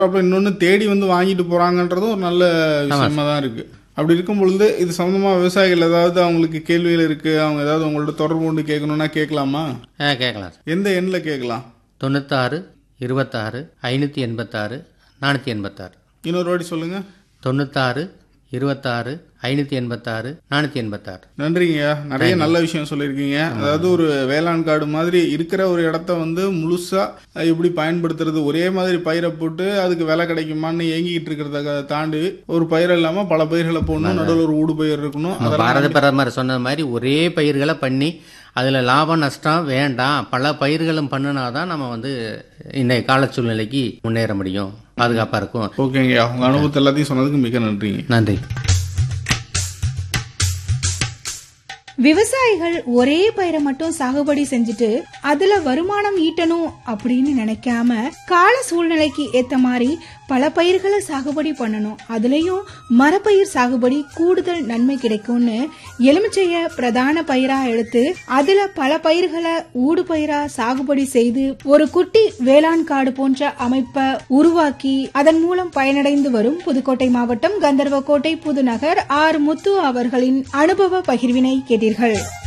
அப்புறம் இன்னொன்னு தேடி வந்து வாங்கிட்டு போறாங்கன்றதும் ஒரு நல்ல விஷயமா தான் இருக்கு. அப்படி இருக்கும் பொழுது இது சம்பந்தமா விவசாயிகள் ஏதாவது அவங்களுக்கு கேள்விகள் இருக்கு, அவங்க ஏதாவது உங்கள்ட்ட தொடர்பு கொண்டு கேட்கணும்னா கேட்கலாமா? கேட்கலாம் சார். எந்த எண்ணில் கேட்கலாம்? 96 26 586 486. இன்னொரு வாட்டி சொல்லுங்க. 96 26 586 486. நன்றிங்கய்யா, நிறைய நல்ல விஷயம் சொல்லியிருக்கீங்க. அதாவது ஒரு வேளாண் காடு மாதிரி இருக்கிற ஒரு இடத்த வந்து முழுசா எப்படி பயன்படுத்துறது, ஒரே மாதிரி பயிரை போட்டு அதுக்கு விலை கிடைக்குமான்னு ஏங்கிக்கிட்டு இருக்கிறத தாண்டி ஒரு பயிர் இல்லாம பல பயிர்களை போடணும், நடுவில் ஒரு ஊடு பயிர் இருக்கணும். பாரத பிரதமர் சொன்ன மாதிரி ஒரே பயிர்களை பண்ணி அதில் லாபம் நஷ்டம் வேண்டாம், பல பயிர்களும் பண்ணினாதான் நம்ம வந்து இன்றைய கால சூழ்நிலைக்கு முன்னேற முடியும், பாதுகாப்பாக இருக்கும். ஓகேங்கய்யா, உங்க அனுபவத்தை எல்லாத்தையும் சொன்னதுக்கு மிக நன்றிங்க. நன்றி. விவசாயிகள் ஒரே பயிரை மட்டும் சாகுபடி செஞ்சுட்டு அதுல வருமானம் ஈட்டணும் அப்படின்னு நினைக்காம கால சூழ்நிலைக்கு ஏத்த மாதிரி பல பயிர்களை சாகுபடி பண்ணணும். அதுலயும் மரப்பயிர் சாகுபடி கூடுதல் நன்மை கிடைக்கும்னு எலுமிச்சைய பிரதான பயிரா எடுத்து அதுல பல பயிர்களை ஊடு பயிரா சாகுபடி செய்து ஒரு குட்டி வேளாண் காடு போன்ற அமைப்பை உருவாக்கி அதன் மூலம் பயனடைந்து வரும் புதுக்கோட்டை மாவட்டம் கந்தர்வக்கோட்டை புதுநகர் ஆர் முத்து அவர்களின் அனுபவ பகிர்வினை கேட்டீர்கள்.